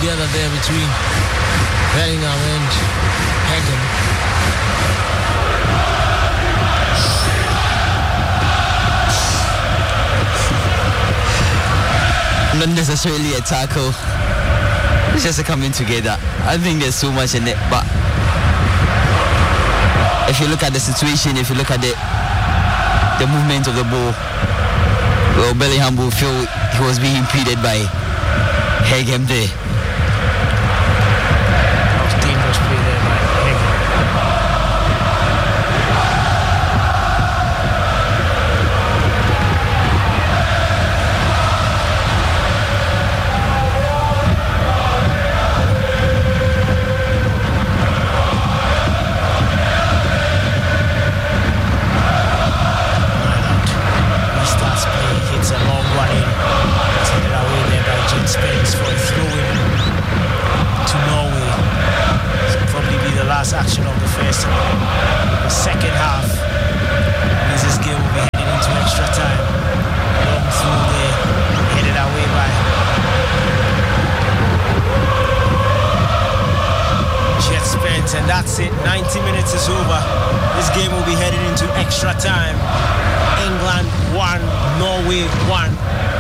together there between Bellingham and Hagen. Not necessarily a tackle. It's just a coming together. I think there's so much in it, but if you look at the situation, if you look at the movement of the ball, well, Bellingham will feel he was being impeded by Hagen there. That was dangerous play there by Hagen. Spence for a throw-in to Norway. This will probably be the last action of the first. The second half means this game will be heading into extra time. Long through there, headed away by Jet Spence, and that's it. 90 minutes is over. This game will be heading into extra time. England 1, Norway 1.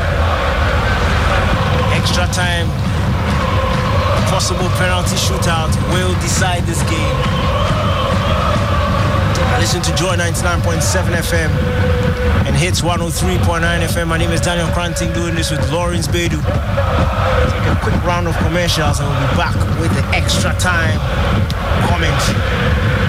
Extra time, possible penalty shootout will decide this game. Listen to Joy 99.7 FM and Hits 103.9 FM. My name is Daniel Cranting, doing this with Lawrence Bedu. Take a quick round of commercials and we'll be back with the extra time comment.